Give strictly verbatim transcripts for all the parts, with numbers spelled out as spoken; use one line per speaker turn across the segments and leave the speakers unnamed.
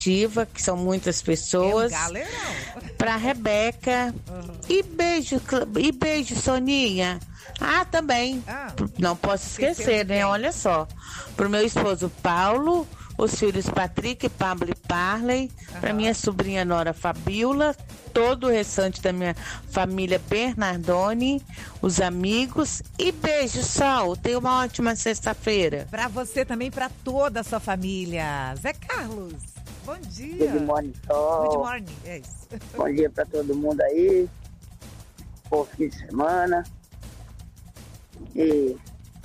ativa, que são muitas pessoas.
É um galerão.
Pra Rebeca.
Uhum.
E beijo, Cla- e beijo, Soninha. Ah, também.
Ah.
Não posso
Esqueceu
esquecer,
de
né?
quem?
Olha só. Pro meu esposo Paulo, os filhos Patrick, Pablo e Parley, pra
Aham.
minha sobrinha Nora Fabiola, todo o restante da minha família Bernardoni, os amigos. E beijo, Sol. Tenha uma ótima sexta-feira.
Pra você também, pra toda a sua família. Zé Carlos, bom dia.
Good morning, Sol.
Good morning, é isso.
Bom dia pra todo mundo aí. Bom fim de semana. E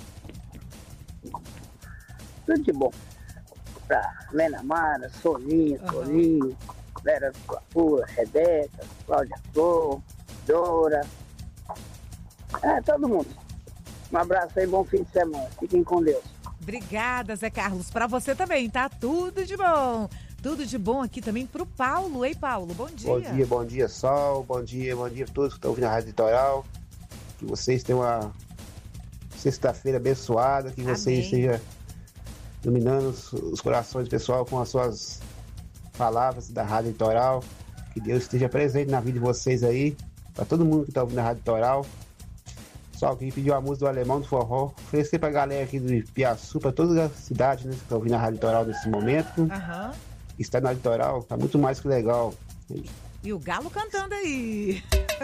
tudo de bom. Pra Lena Mara, Soninha,
Aham.
Toninho, Vera do Guapura, Rebeca, Cláudia Flor, Dora. É, todo mundo. Um abraço aí, bom fim de semana. Fiquem com Deus.
Obrigada, Zé Carlos. Pra você também, tá? Tudo de bom. Tudo de bom aqui também pro Paulo. Ei, Paulo, bom dia.
Bom dia, bom dia, Sol. Bom dia, bom dia a todos que estão ouvindo a Rádio Litoral. Que vocês tenham uma sexta-feira abençoada. Que vocês
Amém.
estejam iluminando os, os corações do pessoal com as suas palavras da Rádio Litoral. Que Deus esteja presente na vida de vocês aí. Para todo mundo que está ouvindo a Rádio Litoral. Só que pediu a música do Alemão do Forró. Oferecer pra galera aqui do Piaçu, para todas as cidades, né, que estão ouvindo a Rádio Litoral nesse momento.
Aham.
Está na Litoral, tá muito mais que legal.
E o Galo cantando aí.